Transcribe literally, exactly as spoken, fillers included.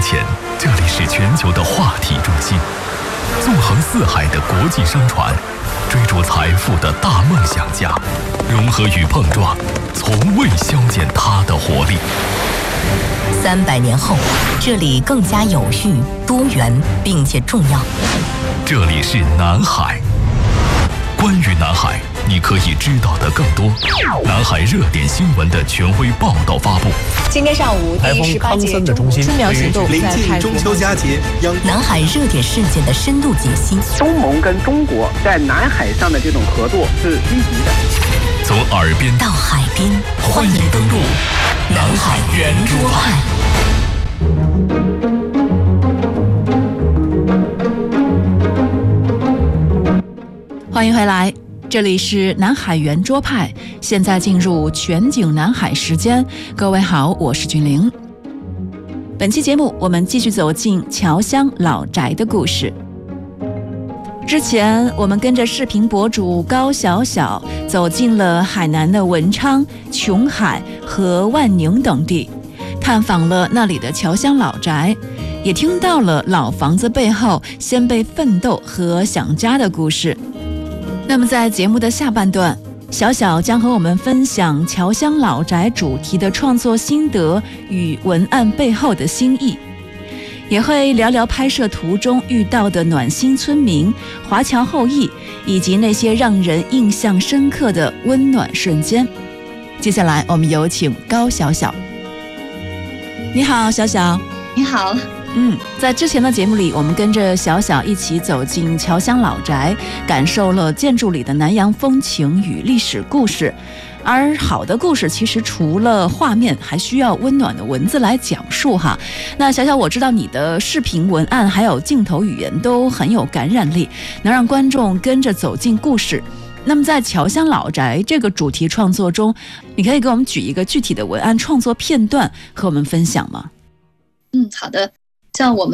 前，这里是全球的话题中心，纵横四海的国际商船，追逐财富的大梦想家，融合与碰撞，从未消减它的活力。 三百年后，这里更加有序、多元，并且重要。 这里是南海。关于南海，你可以知道的更多。南海热点新闻的权威报道发布。 今天上午，第十八届春苗行动临近中秋佳节， 南海热点事件的深度解析。 东盟跟中国在南海上的这种合作是积极的。 从耳边到海边，欢迎登陆南海圆桌派。 欢迎回来，这里是南海圆桌派，现在进入全景南海时间。各位好，我是君玲。本期节目我们继续走进侨乡老宅的故事。之前我们跟着视频博主高小小走进了海南的文昌、琼海和万宁等地，探访了那里的侨乡老宅，也听到了老房子背后先辈奋斗和想家的故事。那么在节目的下半段，小小将和我们分享侨乡老宅主题的创作心得与文案背后的心意，也会聊聊拍摄途中遇到的暖心村民、华侨后裔，以及那些让人印象深刻的温暖瞬间。接下来我们有请高小小。你好，小小。 你好。 嗯，在之前的节目里，我们跟着小小一起走进侨乡老宅，感受了建筑里的南洋风情与历史故事。而好的故事其实除了画面，还需要温暖的文字来讲述哈。那小小，我知道你的视频文案还有镜头语言都很有感染力，能让观众跟着走进故事。那么在侨乡老宅这个主题创作中，你可以给我们举一个具体的文案创作片段和我们分享吗？ 嗯，好的。像我们